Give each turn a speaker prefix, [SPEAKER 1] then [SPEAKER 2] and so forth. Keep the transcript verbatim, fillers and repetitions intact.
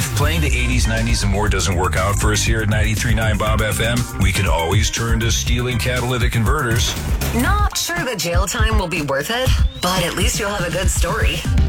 [SPEAKER 1] If playing the eighties, nineties, and more doesn't work out for us here at ninety-three point nine Bob F M, we can always turn to stealing catalytic converters.
[SPEAKER 2] Not sure the jail time will be worth it, but at least you'll have a good story.